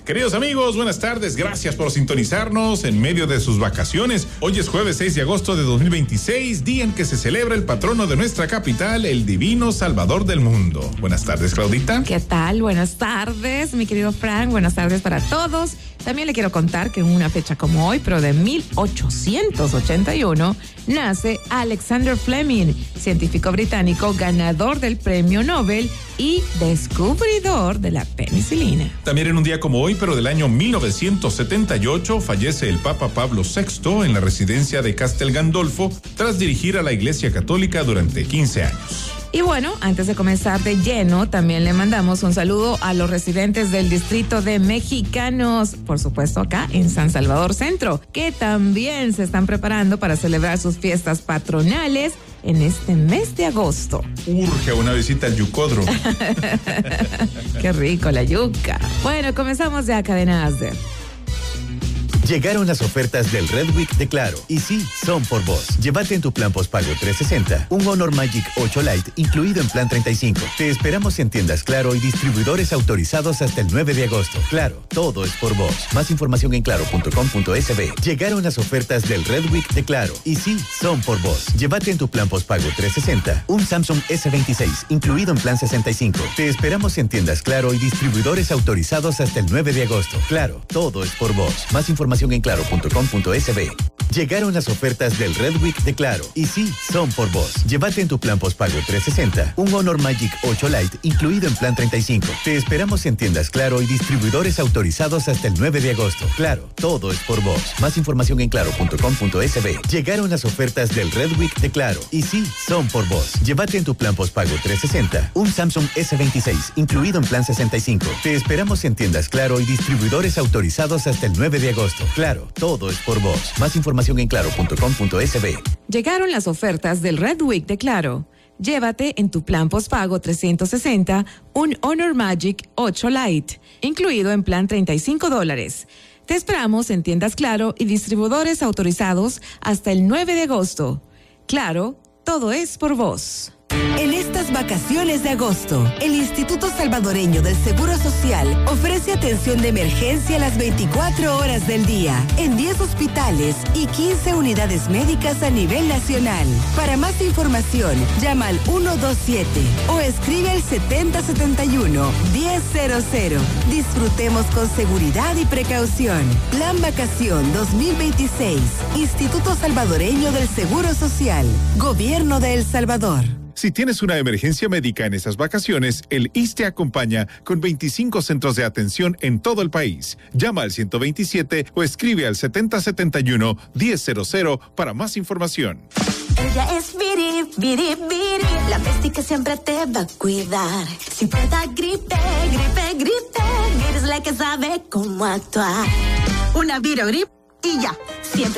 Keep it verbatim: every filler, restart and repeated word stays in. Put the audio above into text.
Queridos amigos, buenas tardes. Gracias por sintonizarnos en medio de sus vacaciones. Hoy es jueves seis de agosto de dos mil veintiséis, día en que se celebra el patrono de nuestra capital, el Divino Salvador del Mundo. Buenas tardes, Claudita. ¿Qué tal? Buenas tardes, mi querido Frank. Buenas tardes para todos. También le quiero contar que en una fecha como hoy, pero de mil ochocientos ochenta y uno, nace Alexander Fleming, científico británico, ganador del Premio Nobel y descubridor de la penicilina. También en un día como hoy, pero del año mil novecientos setenta y ocho, fallece el Papa Pablo sexto en la residencia de Castel Gandolfo tras dirigir a la Iglesia Católica durante quince años. Y bueno, antes de comenzar de lleno, también le mandamos un saludo a los residentes del distrito de Mexicanos, por supuesto acá en San Salvador Centro, que también se están preparando para celebrar sus fiestas patronales en este mes de agosto. Urge una visita al yucódromo. Qué rico la yuca. Bueno, comenzamos ya, Cadena Asder. Llegaron las ofertas del Red Week de Claro. Y sí, son por vos. Llévate en tu plan postpago trescientos sesenta un Honor Magic ocho Lite incluido en plan treinta y cinco. Te esperamos en tiendas Claro y distribuidores autorizados hasta el nueve de agosto. Claro, todo es por vos. Más información en claro punto com punto es be. Llegaron las ofertas del Red Week de Claro. Y sí, son por vos. Llévate en tu plan postpago trescientos sesenta un Samsung ese veintiséis incluido en plan sesenta y cinco. Te esperamos en tiendas Claro y distribuidores autorizados hasta el nueve de agosto. Claro, todo es por vos. Más información en claro punto com punto es be. Llegaron las ofertas del Red Week de Claro. Y sí, son por vos. Llévate en tu plan postpago trescientos sesenta un Honor Magic ocho Lite incluido en plan treinta y cinco. Te esperamos en tiendas Claro y distribuidores autorizados hasta el nueve de agosto. Claro, todo es por vos. Más información en claro punto com punto es be. Llegaron las ofertas del Red Week de Claro. Y sí, son por vos. Llévate en tu plan postpago trescientos sesenta un Samsung ese veintiséis incluido en plan sesenta y cinco. Te esperamos en tiendas Claro y distribuidores autorizados hasta el nueve de agosto. Claro, todo es por vos. Más información en claro punto com punto es be. Llegaron las ofertas del Red Week de Claro. Llévate en tu plan postpago trescientos sesenta un Honor Magic ocho Lite, incluido en plan treinta y cinco dólares. Te esperamos en tiendas Claro y distribuidores autorizados hasta el nueve de agosto. Claro, todo es por vos. En estas vacaciones de agosto, el Instituto Salvadoreño del Seguro Social ofrece atención de emergencia las veinticuatro horas del día en diez hospitales y quince unidades médicas a nivel nacional. Para más información, llama al ciento veintisiete o escribe al setenta setenta y uno diez cero cero. Disfrutemos con seguridad y precaución. Plan Vacación dos mil veintiséis. Instituto Salvadoreño del Seguro Social. Gobierno de El Salvador. Si tienes una emergencia médica en estas vacaciones, el I S S S T E acompaña con veinticinco centros de atención en todo el país. Llama al ciento veintisiete o escribe al setenta setenta y uno diez cero cero para más información. Ella es Viri, Viri, Viri, la bestia que siempre te va a cuidar. Si te da gripe, gripe, gripe, Viri es la que sabe cómo actuar. Una Viro Grip y ya, siempre